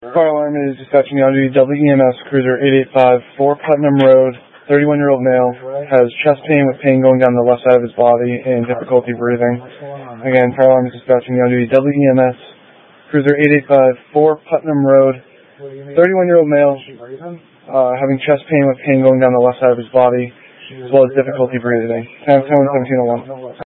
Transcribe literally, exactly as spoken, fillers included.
Fire alarm is dispatching the on-duty W E M S Cruiser eight eight five, four Putnam Road, thirty-one-year-old male, has chest pain with pain going down the left side of his body and difficulty breathing. Again, fire alarm is dispatching the on-duty W E M S Cruiser eight eight five, four Putnam Road, thirty-one-year-old male, uh, having chest pain with pain going down the left side of his body, as well as difficulty breathing. ten seventeen oh one.